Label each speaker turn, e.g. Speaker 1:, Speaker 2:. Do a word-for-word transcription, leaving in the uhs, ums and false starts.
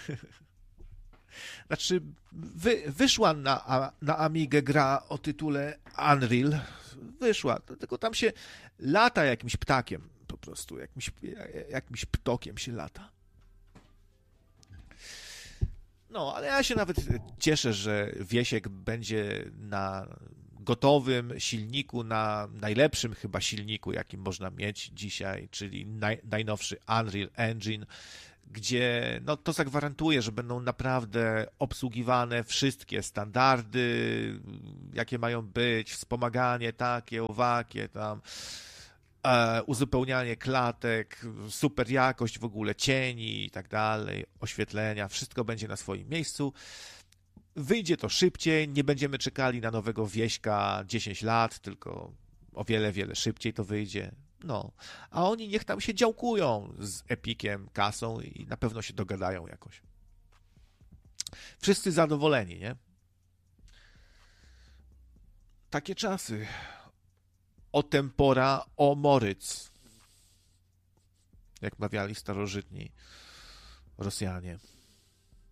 Speaker 1: Znaczy, wy, wyszła na, na Amigę gra o tytule Unreal. Wyszła, tylko tam się lata jakimś ptakiem po prostu, jakimś, jakimś ptokiem się lata. No, ale ja się nawet cieszę, że Wiesiek będzie na gotowym silniku, na najlepszym chyba silniku, jaki można mieć dzisiaj, czyli naj, najnowszy Unreal Engine, gdzie no, to zagwarantuje, że będą naprawdę obsługiwane wszystkie standardy, jakie mają być, wspomaganie takie, owakie, tam e, uzupełnianie klatek, super jakość w ogóle cieni i tak dalej, oświetlenia, wszystko będzie na swoim miejscu. Wyjdzie to szybciej, nie będziemy czekali na nowego Wieśka dziesięć lat, tylko o wiele, wiele szybciej to wyjdzie. No, a oni niech tam się działkują z Epiciem, kasą i na pewno się dogadają jakoś. Wszyscy zadowoleni, nie? Takie czasy. O tempora, o moryc. Jak mawiali starożytni Rosjanie.